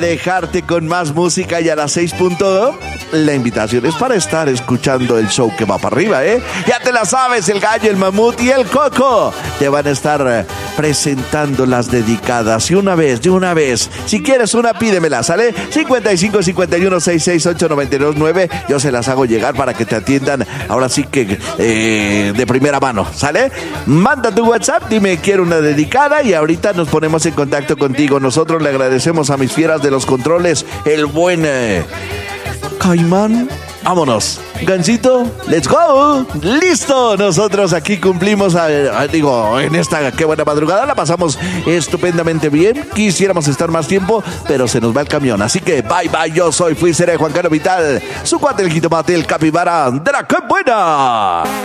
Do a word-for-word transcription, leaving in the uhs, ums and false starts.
dejarte con más música y a las seis punto la invitación es para estar escuchando el show que va para arriba, ¿eh? Ya te la sabes, el gallo, el mamut y el coco te van a estar presentando las dedicadas. Y una vez, de una vez, si quieres una, pídemela, ¿sale? cincuenta y cinco, cincuenta y uno, sesenta y seis, ocho, noventa y dos, nueve. Yo se las hago llegar para que te atiendan ahora sí que eh, de primera mano, ¿sale? Manda tu WhatsApp, dime quiero una dedicada y ahorita nos ponemos en contacto contigo. Nosotros le agradecemos a mis fieras de los controles, el buen eh, Caimán. Vámonos, Gancito, let's go. Listo, nosotros aquí cumplimos, a, a, digo, en esta qué buena madrugada la pasamos estupendamente bien. Quisiéramos estar más tiempo, pero se nos va el camión. Así que bye bye, yo soy, fui, seré Juan Carlos Vital, su cuate, el jitomate, el capibara de la que buena.